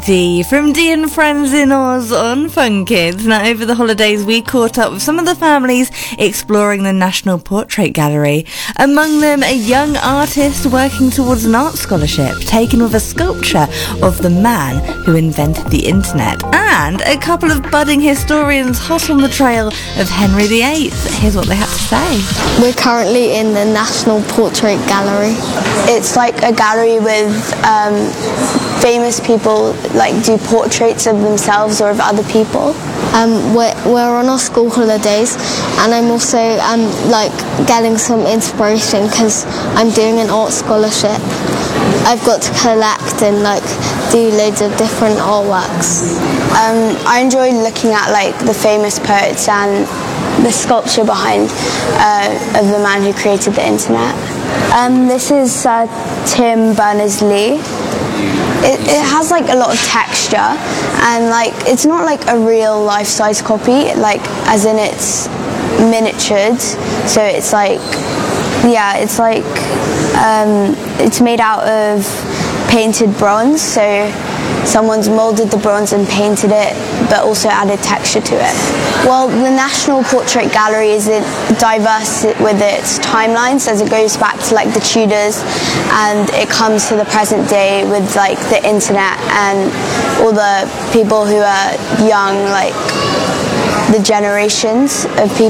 Dee from Dee and Friends in Oz on Fun Kids. Now, over the holidays, we caught up with some of the families exploring the National Portrait Gallery. Among them, a young artist working towards an art scholarship, taken with a sculpture of the man who invented the internet, and a couple of budding historians hot on the trail of Henry VIII. Here's what they had to say. We're currently in the National Portrait Gallery. It's like a gallery with famous people like do portraits of themselves or of other people. We're on our school holidays, and I'm also like getting some inspiration because I'm doing an art scholarship. I've got to collect and like do loads of different artworks. I enjoy looking at like the famous poets and the sculpture behind of the man who created the internet. This is Tim Berners-Lee. It has like a lot of texture, and like it's not like a real life-size copy, like as in it's miniatured. So it's like, yeah, it's like it's made out of painted bronze. So someone's molded the bronze and painted it, but also added texture to it. Well, the National Portrait Gallery is diverse with its timelines, as it goes back to like the Tudors, and it comes to the present day with like the internet and all the people who are young, like the generations of people